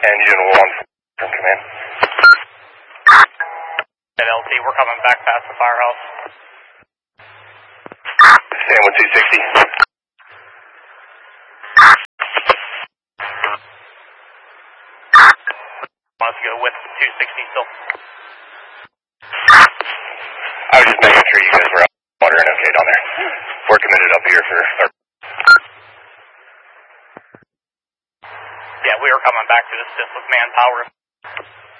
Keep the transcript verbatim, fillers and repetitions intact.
Engine one from command. At L T, we're coming back past the firehouse. Stand with two sixty. Want us to go with two sixty still? I was just making sure you guys were out water and okay down there. We're committed up here for our... Yeah, we were coming back to assist with manpower.